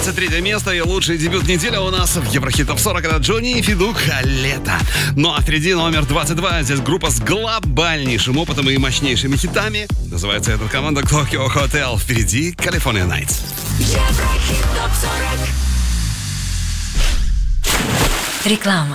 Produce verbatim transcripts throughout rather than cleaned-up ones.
двадцать третье место и лучший дебют недели у нас в Еврохит Топ сорок. Это Джонни и Федук «Лето». Ну а впереди номер двадцать два. Здесь группа с глобальнейшим опытом и мощнейшими хитами. Называется эта команда Tokyo Hotel. Впереди California Nights. Еврохит Топ сорок. Реклама.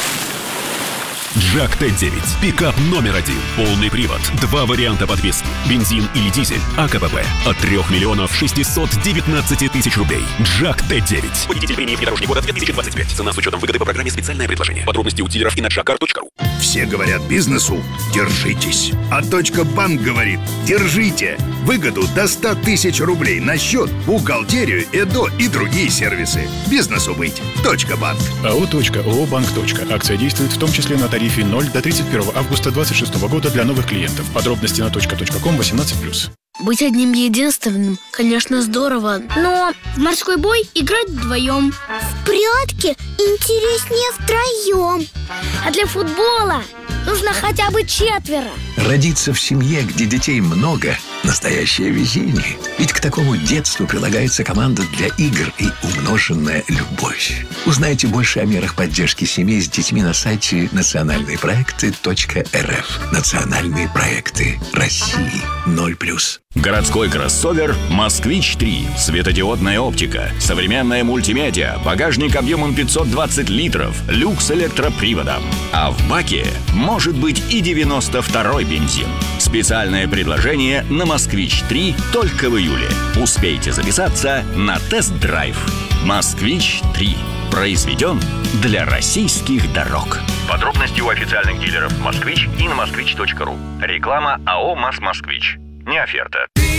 Джак Т девять. Пикап номер один. Полный привод. Два варианта подвески. Бензин или дизель. АКПП. От трех миллионов шестисот девятнадцати тысяч рублей. Джак Т девять. Водитель премии внедорожник года две тысячи двадцать пять. Цена с учетом выгоды по программе «Специальное предложение». Подробности у дилеров и на джакар точка ру. Все говорят бизнесу «держитесь». А Точка Банк говорит «держите». Выгоду до ста тысяч рублей на счет, бухгалтерию, ЭДО и другие сервисы. Бизнесу быть. Точка Банк. АО «Точка», ООО «Банк. Точка». Акция действует в том числе на тарифе ноль до тридцать первого августа две тысячи двадцать шестого года для новых клиентов. Подробности на точка точка ком восемнадцать плюс. Быть одним единственным, конечно, здорово. Но в морской бой играть вдвоем. В прятки интереснее втроем. А для футбола нужно хотя бы четверо. Родиться в семье, где детей много – настоящее везение. Ведь к такому детству прилагается команда для игр и умноженная любовь. Узнайте больше о мерах поддержки семей с детьми на сайте национальные проекты точка эр эф. Национальные проекты России. ноль плюс. Городской кроссовер «Москвич три». Светодиодная оптика, современная мультимедиа, багажник объемом пятьсот двадцать литров, люкс электроприводом. А в баке может быть и девяносто второй бензин. Специальное предложение на «Москвич три» только в июле. Успейте записаться на тест-драйв. «Москвич три». Произведен для российских дорог. Подробности у официальных дилеров «Москвич» и на москвич точка ру. Реклама АО «МАЗ Москвич». Не оферта.